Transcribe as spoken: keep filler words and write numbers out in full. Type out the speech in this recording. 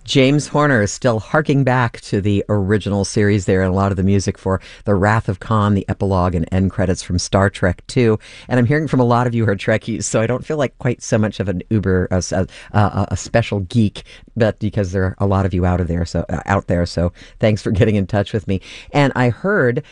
James Horner is still harking back to the original series there, and a lot of the music for The Wrath of Khan, the epilogue and end credits from Star Trek two. And I'm hearing from a lot of you who are Trekkies, so I don't feel like quite so much of an uber, a, a, a special geek, but because there are a lot of you out of there, so uh, out there. So thanks for getting in touch with me. And I heard